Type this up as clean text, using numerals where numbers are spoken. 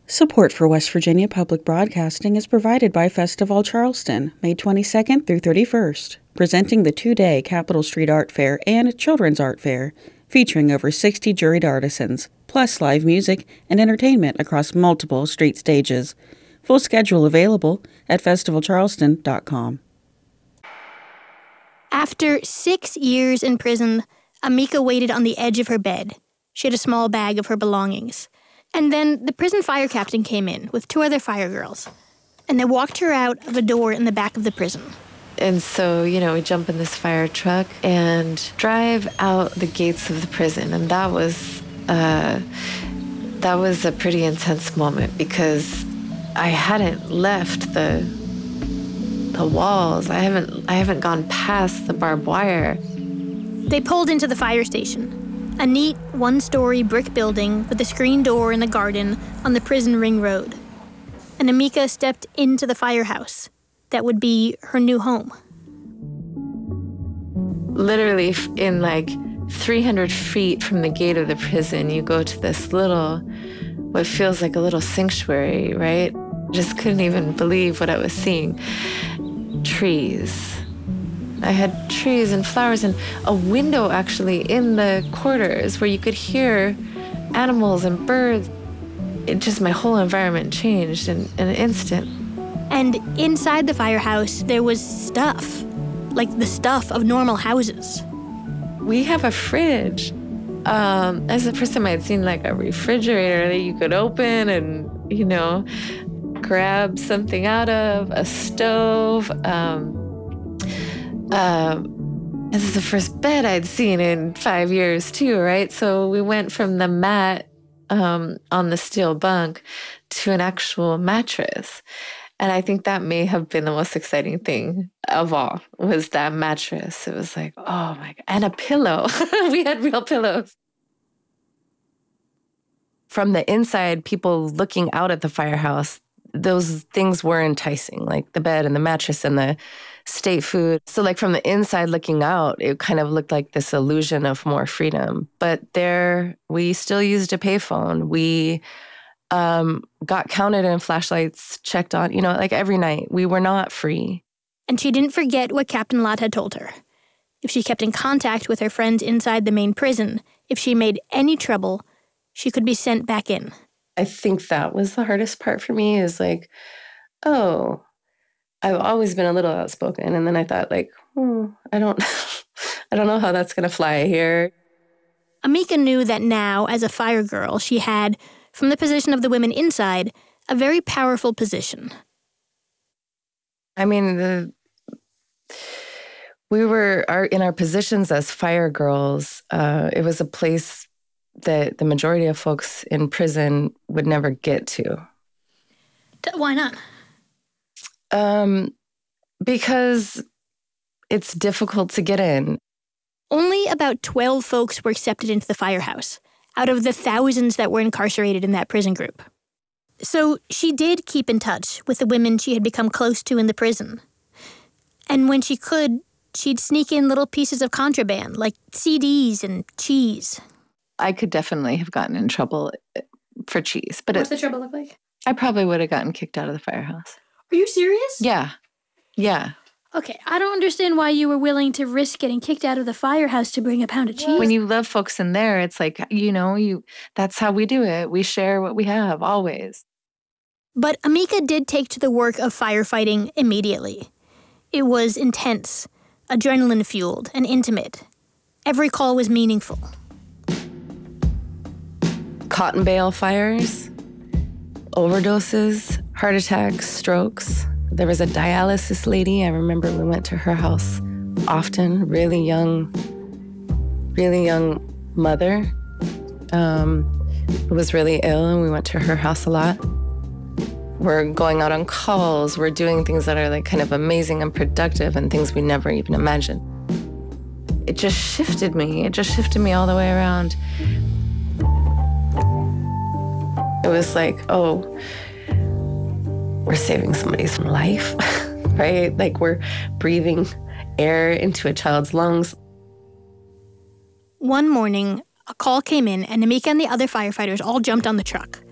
Support for West Virginia Public Broadcasting is provided by Festival Charleston, May 22nd through 31st, presenting the two-day Capitol Street Art Fair and Children's Art Fair, featuring over 60 juried artisans, plus live music and entertainment across multiple street stages. Full schedule available at festivalcharleston.com. After 6 years in prison, Amika waited on the edge of her bed. She had a small bag of her belongings. And then the prison fire captain came in with 2 other fire girls, and they walked her out of a door in the back of the prison. And so, we jump in this fire truck and drive out the gates of the prison. And that was a pretty intense moment because I hadn't left the walls. I haven't gone past the barbed wire. They pulled into the fire station. A neat, one-story brick building with a screen door in the garden on the prison ring road. And Amika stepped into the firehouse. That would be her new home. Literally, in 300 feet from the gate of the prison, you go to this what feels like a little sanctuary, right? Just couldn't even believe what I was seeing. Trees. I had trees and flowers and a window actually in the quarters where you could hear animals and birds. My whole environment changed in an instant. And inside the firehouse, there was stuff, like the stuff of normal houses. We have a fridge. As the first time I'd seen a refrigerator that you could open and, grab something out of, a stove. This is the first bed I'd seen in 5 years too, right? So we went from the mat on the steel bunk to an actual mattress. And I think that may have been the most exciting thing of all, was that mattress. It was like, oh my God. And a pillow. We had real pillows. From the inside, people looking out at the firehouse, those things were enticing, like the bed and the mattress and the state food. So from the inside looking out, it kind of looked like this illusion of more freedom. But there, we still used a payphone. We got counted in flashlights, checked on, every night. We were not free. And she didn't forget what Captain Lott had told her. If she kept in contact with her friends inside the main prison, if she made any trouble, she could be sent back in. I think that was the hardest part for me is I've always been a little outspoken. And then I thought I don't know how that's going to fly here. Amika knew that now, as a fire girl, she had, from the position of the women inside, a very powerful position. I mean, we were in our positions as fire girls. It was a place that the majority of folks in prison would never get to. Why not? Because it's difficult to get in. Only about 12 folks were accepted into the firehouse, out of the thousands that were incarcerated in that prison group. So she did keep in touch with the women she had become close to in the prison. And when she could, she'd sneak in little pieces of contraband, like CDs and cheese. I could definitely have gotten in trouble for cheese. But what's the trouble look like? I probably would have gotten kicked out of the firehouse. Are you serious? Yeah. Okay, I don't understand why you were willing to risk getting kicked out of the firehouse to bring a pound of cheese. When you love folks in there, it's that's how we do it. We share what we have, always. But Amika did take to the work of firefighting immediately. It was intense, adrenaline-fueled, and intimate. Every call was meaningful. Cotton bale fires, overdoses, heart attacks, strokes. There was a dialysis lady. I remember we went to her house often, really young mother who was really ill, and we went to her house a lot. We're going out on calls. We're doing things that are kind of amazing and productive and things we never even imagined. It just shifted me. It just shifted me all the way around. It was we're saving somebody's life, right? We're breathing air into a child's lungs. One morning, a call came in and Amika and the other firefighters all jumped on the truck.